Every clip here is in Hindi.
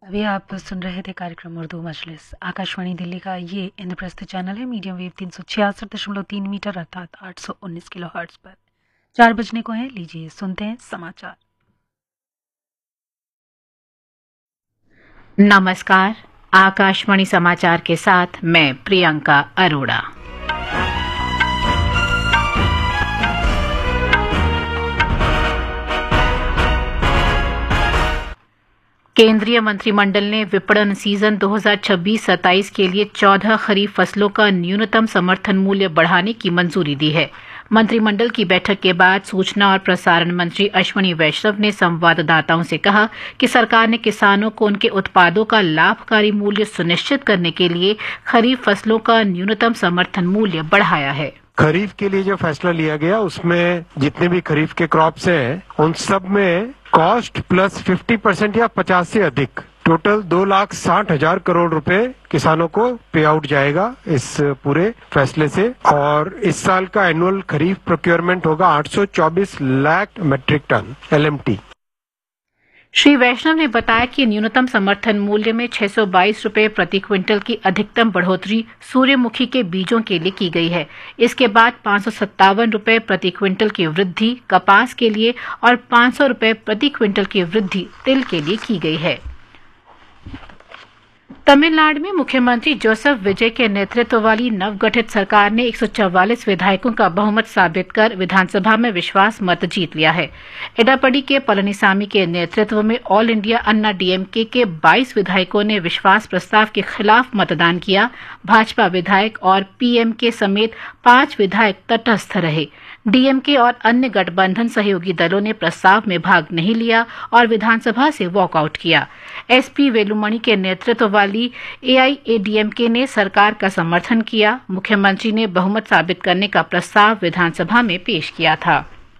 अभी आप सुन रहे थे कार्यक्रम उर्दू मजलिस। आकाशवाणी दिल्ली का ये इंद्रप्रस्थ चैनल है, मीडियम वेव 366.3 मीटर अर्थात 819 किलोहर्ट्ज पर। 4 बजने को है, लीजिए सुनते हैं समाचार। नमस्कार, आकाशवाणी समाचार के साथ मैं प्रियंका अरोड़ा। केंद्रीय मंत्रिमंडल ने विपणन सीजन 2026-27 के लिए 14 खरीफ फसलों का न्यूनतम समर्थन मूल्य बढ़ाने की मंजूरी दी है। मंत्रिमंडल की बैठक के बाद सूचना और प्रसारण मंत्री अश्विनी वैष्णव ने संवाददाताओं से कहा कि सरकार ने किसानों को उनके उत्पादों का लाभकारी मूल्य सुनिश्चित करने के लिए खरीफ फसलों का न्यूनतम समर्थन मूल्य बढ़ाया है। खरीफ के लिए जो फैसला लिया गया उसमें जितने भी खरीफ के क्रॉप्स हैं उन सब में कॉस्ट प्लस 50% या 50 से अधिक टोटल 2,60,000 करोड़ रुपए किसानों को पे आउट जाएगा इस पूरे फैसले से। और इस साल का एनुअल खरीफ प्रोक्योरमेंट होगा 824 lakh metric ton LMT। Shri वैष्णव ने बताया कि न्यूनतम समर्थन मूल्य में 622 रुपये प्रति क्विंटल की अधिकतम बढ़ोतरी सूर्यमुखी के बीजों के लिए की गई है। इसके बाद 557 रुपये प्रति क्विंटल की वृद्धि कपास के लिए और 500 रुपये प्रति क्विंटल की वृद्धि तिल के लिए की गई है। तमिलनाडु में मुख्यमंत्री जोसेफ विजय के नेतृत्व वाली नवगठित सरकार ने 144 विधायकों का बहुमत साबित कर विधानसभा में विश्वास मत जीत लिया है। एडापडी के पलनीसामी के नेतृत्व में ऑल इंडिया अन्ना डीएमके के 22 विधायकों ने विश्वास प्रस्ताव के खिलाफ मतदान किया। भाजपा विधायक और पीएमके समेत 5 विधायक तटस्थ रहे। डीएमके और अन्य गठबंधन सहयोगी दलों ने प्रस्ताव में भाग नहीं लिया और विधानसभा से वॉकआउट किया। एसपी वेलुमणि के नेतृत्व वाली एआईएडीएमके ने सरकार का समर्थन किया। मुख्यमंत्री ने बहुमत साबित करने का प्रस्ताव विधानसभा में पेश किया था।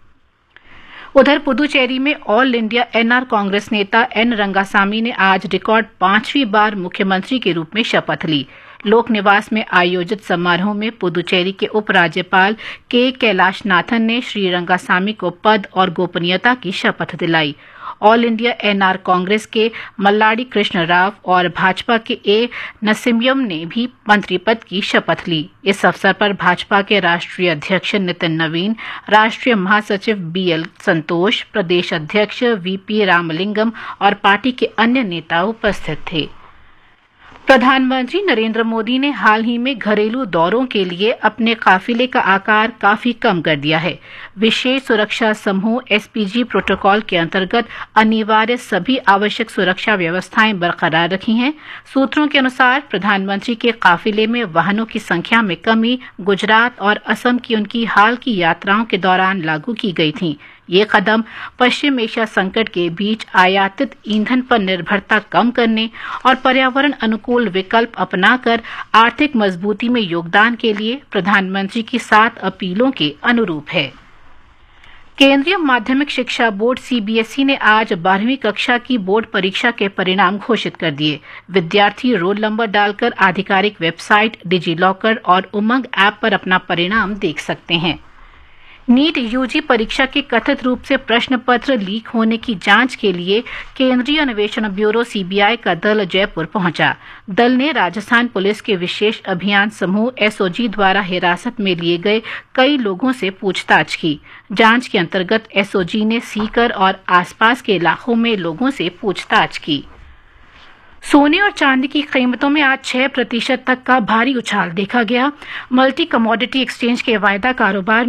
उधर पुदुचेरी में ऑल इंडिया एनआर कांग्रेस नेता एन रंगासामी ने आज रिकॉर्ड 5वीं बार मुख्यमंत्री के रूप में शपथ ली। लोक निवास में आयोजित समारोह में पुदुचेरी के उपराज्यपाल के कैलाशनाथन ने श्री रंगासामी को पद और गोपनीयता की शपथ दिलाई। ऑल इंडिया एनआर कांग्रेस के मल्लाडी कृष्ण राव और भाजपा के ए नरसिम्हम ने भी मंत्री पद की शपथ ली। इस अवसर पर भाजपा के राष्ट्रीय अध्यक्ष नितिन नवीन, राष्ट्रीय महासचिव बीएल संतोष, प्रदेश अध्यक्ष वीपी रामलिंगम और पार्टी के अन्य नेता उपस्थित थे। प्रधानमंत्री नरेंद्र मोदी ने हाल ही में घरेलू दौरों के लिए अपने काफिले का आकार काफी कम कर दिया है। विशेष सुरक्षा समूह एसपीजी प्रोटोकॉल के अंतर्गत अनिवार्य सभी आवश्यक सुरक्षा व्यवस्थाएं बरकरार रखी हैं। सूत्रों के अनुसार प्रधानमंत्री के काफिले में वाहनों की संख्या में कमी गुजरात और असम की उनकी हाल की यात्राओं के दौरान लागू की गई थी। ये कदम पश्चिम एशिया संकट के बीच आयातित ईंधन पर निर्भरता कम करने और पर्यावरण अनुकूल विकल्प अपनाकर आर्थिक मजबूती में योगदान के लिए प्रधानमंत्री की 7 अपीलों के अनुरूप है। केंद्रीय माध्यमिक शिक्षा बोर्ड सीबीएसई ने आज 12वीं कक्षा की बोर्ड परीक्षा के परिणाम घोषित कर दिए। विद्यार्थी रोल नंबर डालकर आधिकारिक वेबसाइट, डिजीलॉकर और उमंग ऐप पर अपना परिणाम देख सकते हैं। नीट यूजी परीक्षा के कथित रूप से प्रश्न पत्र लीक होने की जांच के लिए केंद्रीय अन्वेषण ब्यूरो सीबीआई का दल जयपुर पहुंचा। दल ने राजस्थान पुलिस के विशेष अभियान समूह एसओजी द्वारा हिरासत में लिए गए कई लोगों से पूछताछ की। जांच के अंतर्गत एसओजी ने सीकर और आसपास के इलाकों में लोगों से पूछताछ की। सोने और चांदी की कीमतों में आज 6% तक का भारी उछाल देखा गया। मल्टी कमोडिटी एक्सचेंज के वायदा कारोबार